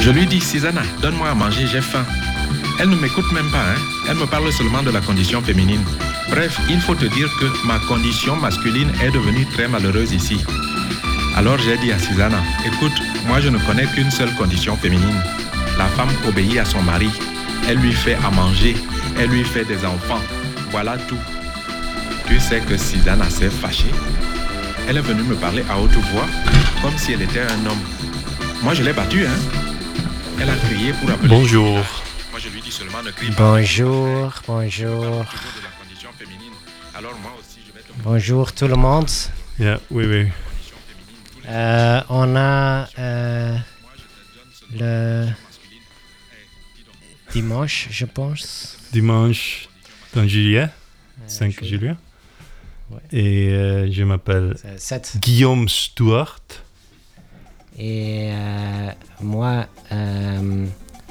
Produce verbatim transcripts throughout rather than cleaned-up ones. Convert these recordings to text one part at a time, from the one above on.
Je lui dis, Susanna, donne-moi à manger, j'ai faim. Elle ne m'écoute même pas, hein. Elle me parle seulement de la condition féminine. Bref, il faut te dire que ma condition masculine est devenue très malheureuse ici. Alors j'ai dit à Susanna, écoute, moi je ne connais qu'une seule condition féminine. La femme obéit à son mari. Elle lui fait à manger. Elle lui fait des enfants. Voilà tout. Tu sais que Susanna s'est fâchée. Elle est venue me parler à haute voix, comme si elle était un homme. Moi je l'ai battue, hein. Elle a crié pour appeler. Bonjour. Moi je lui dis seulement ne crie pas. Bonjour, bonjour. Bonjour tout le monde. Yeah, oui, oui. Euh, on a euh, le dimanche, je pense. Dimanche dans juillet, Euh, cinq juillet. juillet. Ouais. Et euh, je m'appelle C'est sept. Guillaume Stuart. Et euh, moi, euh,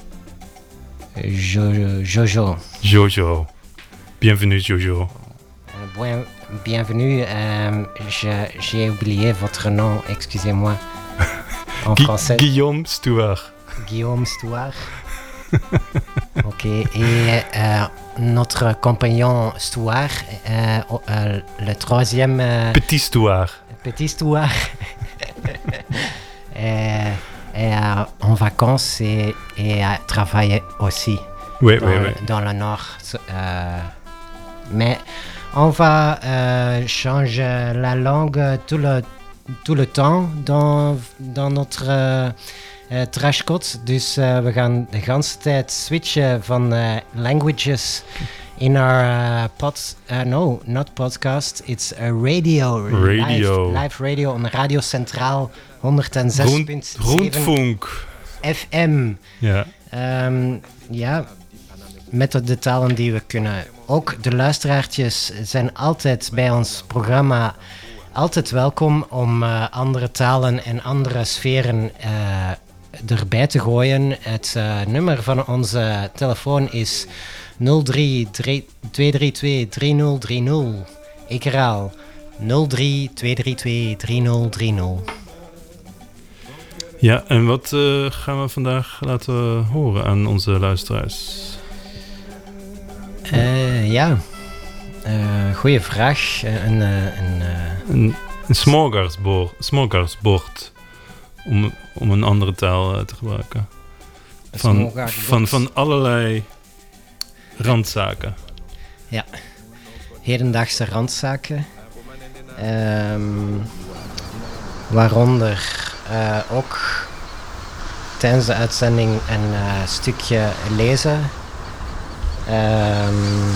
Jo- Jojo. Jojo. Bienvenue Jojo. Euh, bien- bienvenue. euh, je- j'ai oublié votre nom, excusez-moi. En Gui- français. Guillaume Stuart. Guillaume Stuart. Ok. Et euh, notre compagnon Stuart, euh, oh, euh, le troisième euh, Petit Stuart. petit Stuart, est, est euh, en vacances et, et euh, travaille aussi Oui, dans, oui, oui. dans le nord. Euh, mais on va euh, changer la langue tout le, tout le temps dans, dans notre uh, uh, trashcode. Dus uh, we gaan de hele tijd switchen van uh, languages in our uh, pod... Uh, no, not podcast. It's a radio. Radio. Live, live radio on Radio Centraal honderdzes Rond, punt zeven rondfunk. F M. Ja. Um, ja, met de, de talen die we kunnen. Ook de luisteraartjes zijn altijd bij ons programma altijd welkom om uh, andere talen en andere sferen uh, erbij te gooien. Het uh, nummer van onze telefoon is nul drie twee drie twee drie nul drie nul. Ik herhaal nul drie twee drie twee drie nul drie nul. Ja, en wat uh, gaan we vandaag laten horen aan onze luisteraars? Uh, ja, uh, goeie vraag. Uh, een, uh, een, uh... Een, een smorgasbord, smorgasbord om, om een andere taal uh, te gebruiken. Van, van, van allerlei randzaken. Ja, hedendaagse randzaken. Um, waaronder uh, ook tijdens de uitzending een uh, stukje lezen. Um,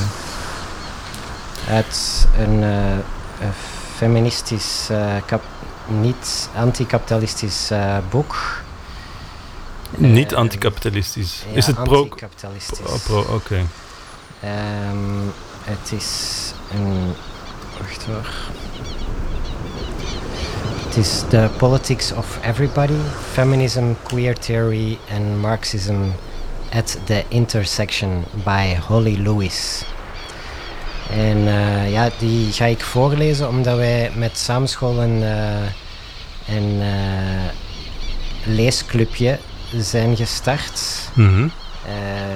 uit een, uh, een feministisch, uh, kap- niet anticapitalistisch uh, boek. Niet Uh, anticapitalistisch. Ja, Is het pro... anticapitalistisch. Oh, pro Oké. Okay. Um, het is een... Wacht hoor. Het is The Politics of Everybody, Feminism, Queer Theory and Marxism at the Intersection by Holly Lewis. En uh, ja, die ga ik voorlezen omdat wij met Samenschool een, uh, een uh, leesclubje zijn gestart. Mm-hmm. Uh,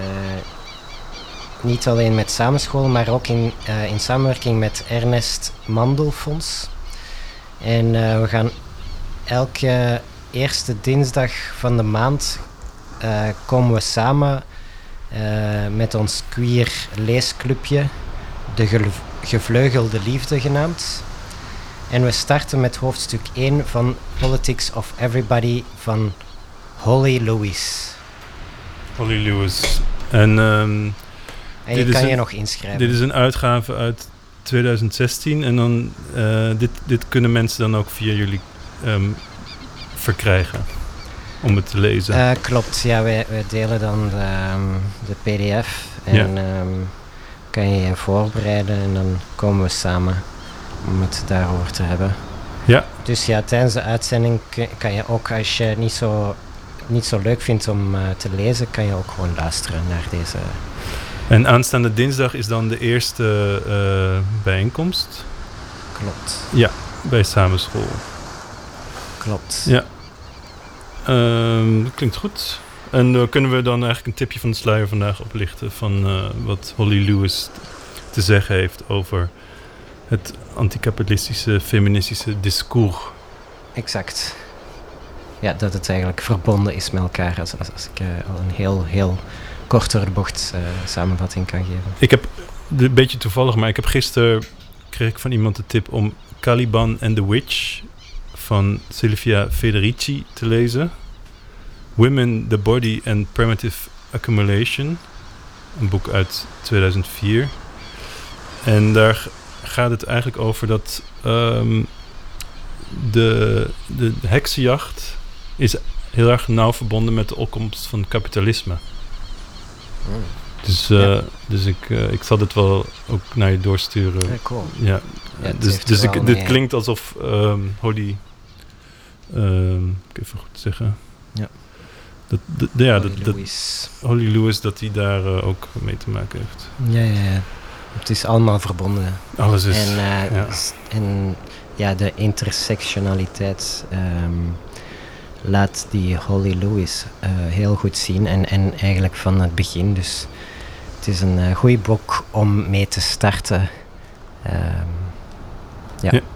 niet alleen met Samenschool, maar ook in, uh, in samenwerking met Ernest Mandelfonds. En uh, we gaan elke eerste dinsdag van de maand uh, komen we samen uh, met ons queer leesclubje, de Gev- Gevleugelde Liefde genaamd. En we starten met hoofdstuk één van Politics of Everybody van Holly Lewis. Holly Lewis. En, um, En je dit kan is je een, nog inschrijven. Dit is een uitgave uit twintig zestien. En dan, uh, dit, dit kunnen mensen dan ook via jullie um, verkrijgen. Om het te lezen. Uh, klopt, ja, wij, wij delen dan de, um, de P D F. En ja. um, kan je je voorbereiden en dan komen we samen om het daarover te hebben. Ja. Dus ja, tijdens de uitzending kan je ook, als je het niet zo, niet zo leuk vindt om uh, te lezen, kan je ook gewoon luisteren naar deze. En aanstaande dinsdag is dan de eerste uh, bijeenkomst? Klopt. Ja, bij Samenschool. Klopt. Ja. Um, klinkt goed. En uh, kunnen we dan eigenlijk een tipje van de sluier vandaag oplichten van uh, wat Holly Lewis te zeggen heeft over het anticapitalistische, feministische discours. Exact. Ja, dat het eigenlijk verbonden is met elkaar, als, als, als ik uh, al een heel, heel kort door de bocht uh, samenvatting kan geven. Ik heb, een beetje toevallig, maar ik heb gisteren, kreeg ik van iemand de tip om Caliban and the Witch van Silvia Federici te lezen. Women, the Body and Primitive Accumulation. Een boek uit tweeduizend vier. En daar gaat het eigenlijk over dat um, de, de heksenjacht is heel erg nauw verbonden met de opkomst van kapitalisme. Mm. Dus, uh, ja. dus ik, uh, ik zal dit wel ook naar je doorsturen. Ja, cool. Ja. Ja, dus dus ik, dit klinkt alsof um, Holly... Um, ik even goed zeggen... Ja. Dat, de, de, ja, Holly, dat, Lewis. Dat, Holly Lewis, dat hij daar uh, ook mee te maken heeft. Ja, ja, ja. Het is allemaal verbonden. Alles is... En, uh, ja. en ja, de intersectionaliteit um, laat die Holly Lewis uh, heel goed zien. En, en eigenlijk van het begin. Dus het is een uh, goed boek om mee te starten. Um, ja. ja.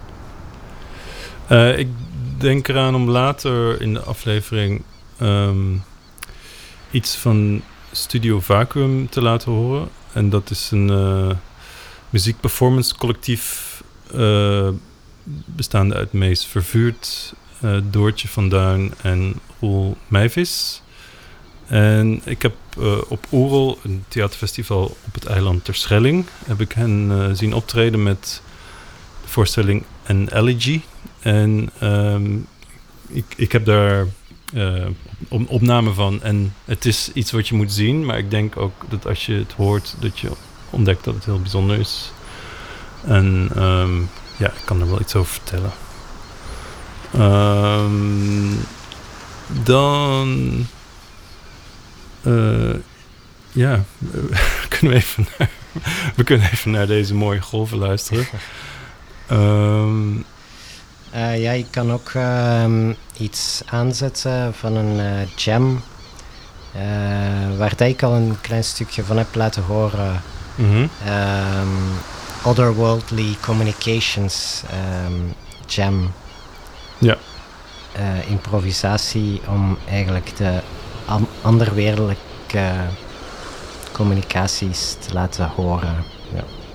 Uh, ik denk eraan om later in de aflevering um, iets van Studio Vacuum te laten horen. En dat is een uh, muziekperformance collectief uh, bestaande uit Mees Vervuurd, uh, Doortje van Duin en Roel Meijvis. En ik heb uh, op Oerol, een theaterfestival op het eiland Terschelling, heb ik hen uh, zien optreden met de voorstelling An Elegy. En um, ik, ik heb daar uh, op, opname van. En het is iets wat je moet zien. Maar ik denk ook dat als je het hoort, dat je ontdekt dat het heel bijzonder is. En um, ja, ik kan er wel iets over vertellen. Um, dan... Uh, ja, kunnen we, even naar, we kunnen even naar deze mooie golven luisteren. Um, uh, ja, je kan ook uh, iets aanzetten van een uh, jam, uh, waar ik al een klein stukje van heb laten horen. Mm-hmm. Um, Otherworldly Communications um, jam. Ja. Uh, improvisatie om eigenlijk de an- anderwereldelijke communicaties te laten horen. Ja.